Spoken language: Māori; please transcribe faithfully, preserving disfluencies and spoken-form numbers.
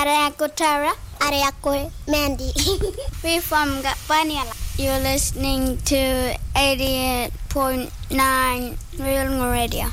Are ako Tara. Are ako Mandy. We're from Gapaniala. You're listening to eighty-eight point nine Real Radio.